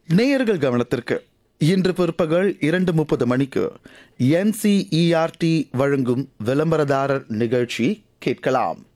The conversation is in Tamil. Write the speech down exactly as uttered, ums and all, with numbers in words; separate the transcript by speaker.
Speaker 1: நேயர்கள் கவனத்திற்கு இன்று பிற்பகல் இரண்டு முப்பது மணிக்கு என்சிஇஆர்டி வழங்கும் விளம்பரதாரர் நிகழ்ச்சி கேட்கலாம்.